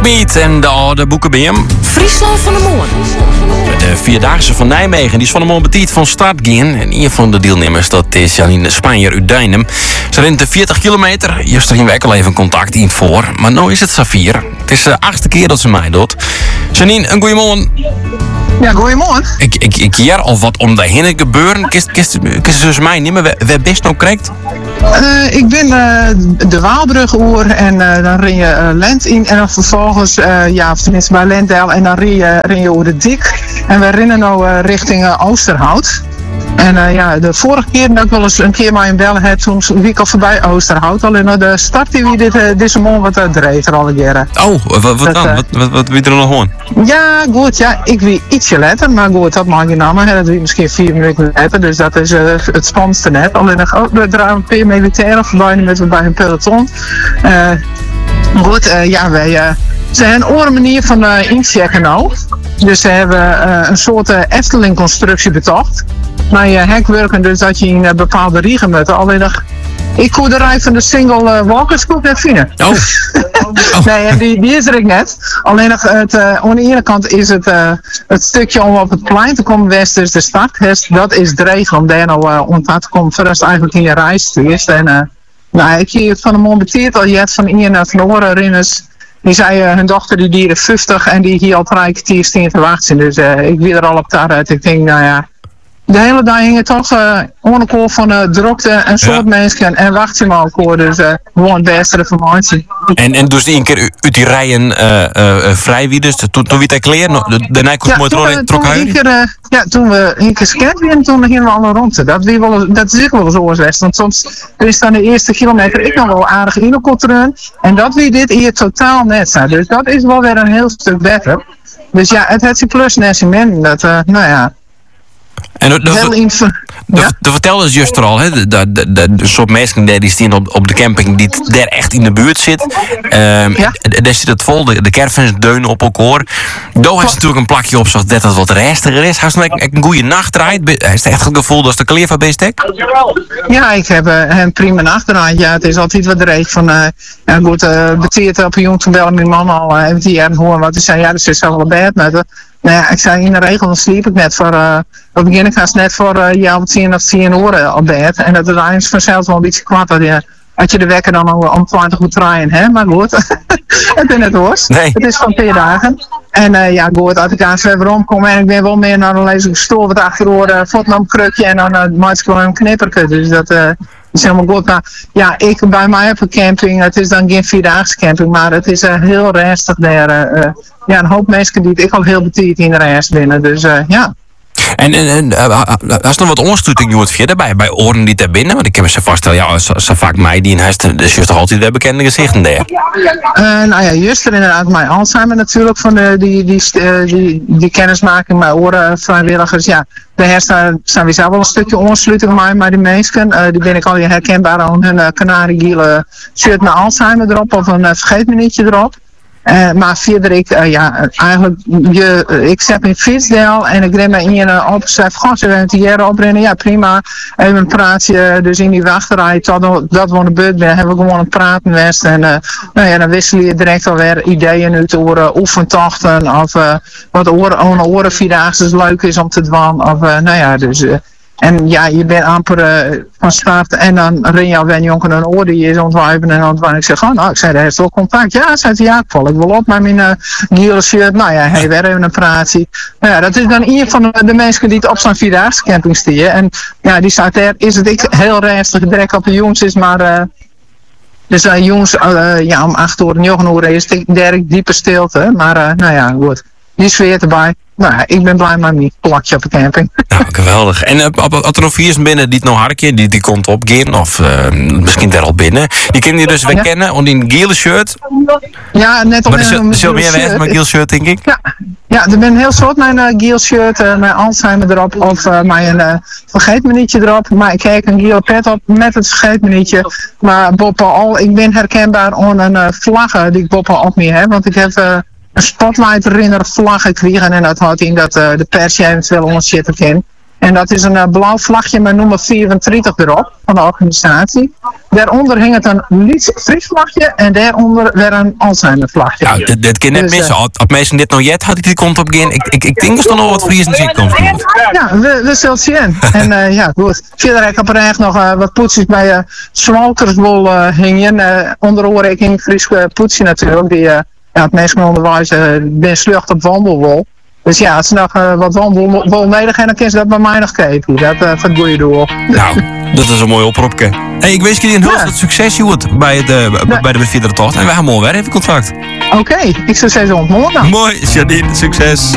Meet en de oude boekenbeam. Friesland van de Moon. De Vierdaagse van Nijmegen die is van de Moon betiet van start gaan. En een van de deelnemers dat is Janine Spanjer uit Deinem. Ze rent de 40 kilometer. Juist er ging wel even contact in voor. Maar nu is het Safir. Het is de 8e keer dat ze mij doet. Janine, een goeiemorgen. Ja, goeiemorgen. Ik hier al wat om daarheen gebeuren. Kist dus mij niet meer waar best nog krijgt? Ik ben de Waalbrug oer en dan ren je Lent in en dan vervolgens, of tenminste bij Lentdel en dan ren je over de Dik. En we rennen nu richting Oosterhout. En de vorige keer dat ik wel eens een keer maar in bellen heb, toen liep ik al voorbij Oosterhout. Alleen de start die we deze morgen wat dreef er al een keer. Oh, wat dan? Wat wie er nog gewoon? Ja, goed, ja, ik wie ietsje later, maar goed, dat mag je namen. Dat wie misschien 4 minuten later, dus dat is het spannendste net. Alleen we draaien een paar militairen voorbij met bij een peloton. Goed, wij zijn een andere manier van inchecken nou. Dus ze hebben een soort Efteling-constructie betocht. Maar je hekwerken dus dat je in bepaalde riegen moet. Alleen ik kon de rij van de single walkers net vinden. Oh. Nee, die is er ik net. Alleen nog aan de ene kant is het stukje om op het plein te komen west, dus de start, dat is dreig om daar nou om te komen. Verder is het eigenlijk in je reis eerst. En ik heb van de Moon betiert al, je hebt van Ian naar Verloren renners. Die zei hun dochter die dieren 50 en die hier al 3 kwartier staan te wachten. Dus ik wil er al op daaruit. Ik denk, de hele dag hingen toch onderkoor van drukte en soort mensen en wacht je maar ook dus gewoon het beste informatie. En dus een keer uit die rijen vrij wie dus, toen wie het kleren, daarna kon je trok huilen? Toen we een keer scant werden, toen gingen we alle rond. Dat is ik wel eens oorzaak, want soms is dan de eerste kilometer ik nog wel aardig in de run en dat wie dit hier totaal net zijn. Dus dat is wel weer een heel stuk beter. Dus ja, het heeft zijn plus en zijn min, dat En de vertelde ze juist al, hè, de soort mensen die staan op de camping die daar echt in de buurt zit. Daar zit het vol, de caravans deunen op elkaar. Daar is natuurlijk een plakje op zodat dat wat rustiger is. Hij heeft een goede nacht draait. Hij heeft echt het gevoel dat de kleer van beestek. Ja, ik heb een prima nacht draait. Ja, het is altijd wat dreig van, beteerd op een jong toen bellen mijn man al, heeft die hem horen wat hij zei, ja, dus is zelf wel bed met het. Nou ja, ik zei in de regel, dan sliep ik net voor, op begin ik net voor, om 10 of 10 uur op bed. En dat is eigenlijk vanzelf wel een beetje kwart dat je de wekker dan al om 20 moet draaien, hè. Maar goed, het is net was. Nee. Het is van 2 dagen. En goed, als ik aan weer omkom en ik ben wel meer naar een lezing stoel wat achterover, voet naar een krukje en dan maak ik gewoon een knipperke. Dus dat is helemaal goed. Maar ja, ik bij mij op een camping, het is dan geen 4-daagse camping, maar het is heel rustig daar. Een hoop mensen die ik al heel betiert in de reis binnen, dus ja. En als er nog wat ondersteuning wordt via bij oren die daar binnen, want ik heb me zo voorstellen, zo vaak mij die in huis, dus juist toch altijd weer bekende gezichten daar. Juist er inderdaad mijn Alzheimer natuurlijk van die kennismaking, mijn oren vrijwilligers, ja. De hersen zijn we zelf wel een stukje ondersluiting maar die mensen, die ben ik al herkenbaar aan hun kanariegele shirt met Alzheimer erop of een vergeetmenietje erop. Maar verder, eigenlijk, ik zet mijn fietsdeel en ik ren me in een opschrijf, ze hier oprennen, ja prima, even een praatje, dus in die wachterij, dat we aan de beurt ben, hebben we gewoon een praten west en dan wissel je direct alweer ideeën uit over oefentochten of wat oren 4-daagse leuk is om te doen, of dus... En ja, je bent amper van start en dan ren je alweer jongen een oor die is ontwijven en ontwijven. Ik zeg, ik zei, heeft wel contact? Ja, zei hij, ja, ik val ik wel op met mijn gele shirt. Hij weer even een praatje. Dat is dan een van de mensen die het op zo'n 4-daagse camping stieren. En ja, die staat daar, is het ik heel rustig, direct op de jongens is, maar... Dus jongens, om 8 uur en 9 uur is het direct diepe stilte. Maar goed, die sfeer erbij. Ik ben blij met mijn plakje op de camping. Nou, geweldig. En als er nog 4 binnen die het nog hartje, die komt opgaan, of misschien daar al binnen. Die kunnen je dus weer kennen, om die gele shirt. Ja, net op maar er zult meer weg met gele shirt, denk ik. Ja, er ben heel soort mijn gele shirt, mijn Alzheimer erop, of mijn vergeetmenietje erop. Maar ik kijk een gele pet op met het vergeetmenietje. Maar ik ben herkenbaar aan een vlaggen die ik Boppen op me heb, want ik heb... een spotlight herinner vlag gekregen en dat houdt in dat de pers je eventueel onder zitten kan. En dat is een blauw vlagje met nummer 34 erop van de organisatie. Daaronder hing het een Fries vlagje en daaronder weer een Alzheimer vlagje. Nou, dit kan net Dus, missen. Als mensen dit nog jet had, die komt op geen. Ik denk dat er nog wat Friese inkomst doet. Ja, we zullen zien. En ja, goed. Verder heb ik op een echt nog wat poetsjes bij Smolkersbol hingen. Onder andere ik hing Fries poetsje natuurlijk. Die het meeste onderwijs ben slecht op wandelwol. Dus ja, als ze nog wat wandelwol nodig hebben, dan kun je dat bij mij nog kijken. Dat voor het goede doel. Nou, dat is een mooie oproepje. Hey, ik wens jullie een heel veel succes, Joet, bij de bevrijdende tocht. En wij gaan morgen weer even contact. Oké, ik zou zeggen ontmoeten. Mooi, Janine, succes.